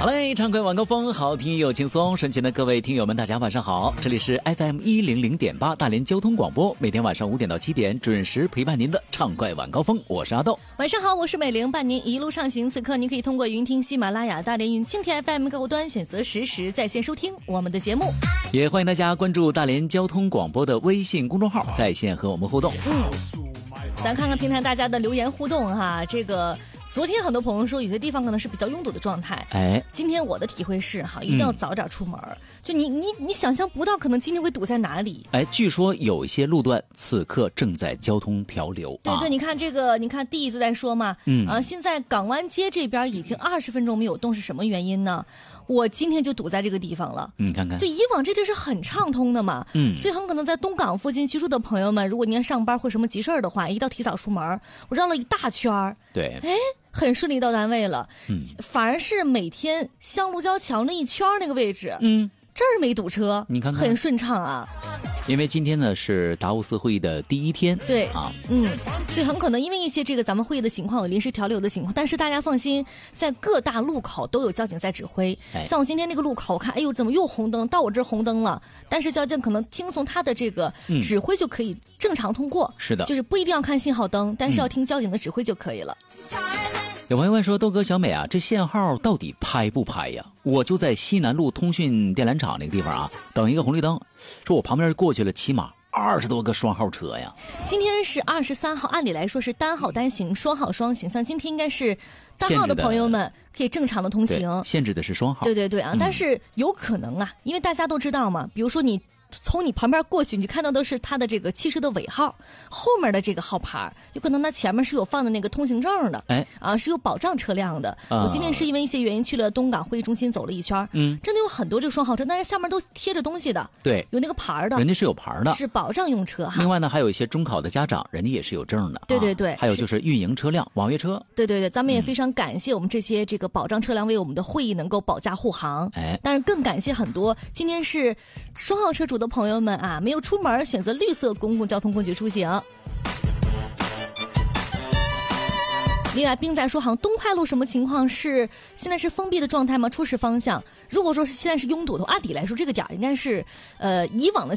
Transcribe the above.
好嘞，畅快晚高峰，好听又轻松。身前的各位听友们，大家晚上好，这里是 FM100.8 大连交通广播，每天晚上5点到7点准时陪伴您的畅快晚高峰，我是阿豆。 晚上好，我是美玲，伴您一路上行。此刻您可以通过云听喜马拉雅、大连云蜻蜓 FM 客户端选择实时在线收听我们的节目， 也欢迎大家关注大连交通广播的微信公众号，在线和我们互动。 咱看看平台大家的留言互动哈，这个昨天很多朋友说有些地方可能是比较拥堵的状态，今天我的体会是哈，一定要早点出门，就你想象不到可能今天会堵在哪里。 据说有一些路段此刻正在交通调流。 对，你看这个，你看第一就在说嘛，现在港湾街这边已经20分钟没有动，是什么原因呢？我今天就堵在这个地方了， 你看看， 就以往这就是很畅通的嘛，所以很可能在东港附近居住的朋友们，如果您要上班或什么急事儿的话，一定要提早出门。我绕了一大圈儿， 对， 很顺利到单位了，反而是每天香鹿礁桥那一圈那个位置，这儿没堵车， 你看看很顺畅啊。 因为今天呢是达沃斯会议的第一天， 对啊，所以很可能因为一些这个咱们会议的情况有临时调流的情况，但是大家放心，在各大路口都有交警在指挥。像我今天那个路口，我看，哎呦，怎么又红灯？到我这红灯了，但是交警可能听从他的这个指挥就可以正常通过。 是的， 就是不一定要看信号灯，但是要听交警的指挥就可以了。 有朋友问说，豆哥小美啊，这限号到底拍不拍呀？我就在西南路通讯电缆厂那个地方啊，等一个红绿灯，说我旁边过去了起码20多个双号车呀。 今天是23号，按理来说是单号单行，双号双行，像今天应该是单号的朋友们可以正常的通行， 限制的是双号。 对啊，但是有可能啊，因为大家都知道嘛，比如说你从你旁边过去，你看到都是他的这个汽车的尾号，后面的这个号牌，有可能他前面是有放的那个通行证的，是有保障车辆的。我今天是因为一些原因去了东港会议中心走了一圈，真的有很多这个双号车，但是下面都贴着东西的， 对， 有那个牌的， 人家是有牌的， 是保障用车哈。 另外呢，还有一些中考的家长，人家也是有证的， 对， 还有就是运营车辆、网约车， 对，咱们也非常感谢我们这些这个保障车辆为我们的会议能够保驾护航，但是更感谢很多今天是双号车主的朋友们啊，没有出门选择绿色公共交通工具出行。另外，兵仔说，好像东快路什么情况是现在是封闭的状态吗？出示方向。如果说是现在是拥堵的话，按理来说这个点应该是，以往的